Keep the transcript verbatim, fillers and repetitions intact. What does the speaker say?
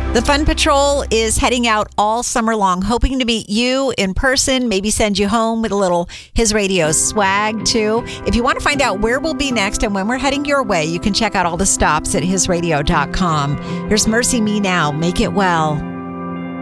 The Fun Patrol is heading out all summer long, hoping to meet you in person, maybe send you home with a little His Radio swag, too. If you want to find out where we'll be next and when we're heading your way, you can check out all the stops at his radio dot com. Here's Mercy Me Now. Make it well.